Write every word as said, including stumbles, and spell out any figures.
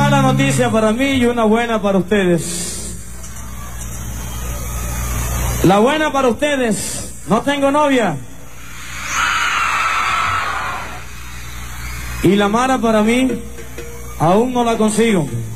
mala noticia para mí y una buena para ustedes. La buena para ustedes, no tengo novia. Y la mala para mí, aún no la consigo.